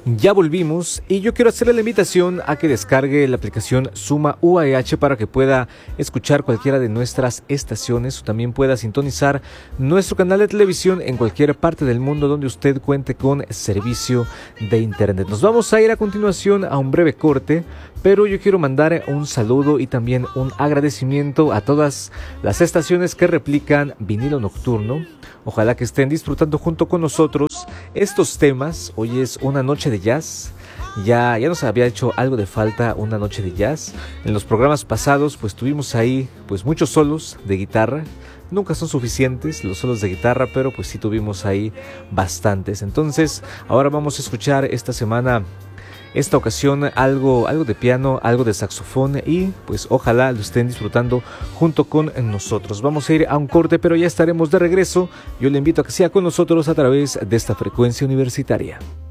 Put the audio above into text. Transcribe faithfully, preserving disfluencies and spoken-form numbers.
Ya volvimos y yo quiero hacerle la invitación a que descargue la aplicación Suma U A H para que pueda escuchar cualquiera de nuestras estaciones o también pueda sintonizar nuestro canal de televisión en cualquier parte del mundo donde usted cuente con servicio de internet. Nos vamos a ir a continuación a un breve corte, pero yo quiero mandar un saludo y también un agradecimiento a todas las estaciones que replican Vinilo Nocturno. Ojalá que estén disfrutando junto con nosotros estos temas. Hoy es una noche de jazz. Ya, ya nos había hecho algo de falta una noche de jazz. En los programas pasados pues tuvimos ahí pues muchos solos de guitarra. Nunca son suficientes los solos de guitarra, pero pues sí tuvimos ahí bastantes. Entonces ahora vamos a escuchar esta semana, esta ocasión, algo, algo de piano, algo de saxofón y pues ojalá lo estén disfrutando junto con nosotros. Vamos a ir a un corte, pero ya estaremos de regreso. Yo le invito a que sea con nosotros a través de esta frecuencia universitaria.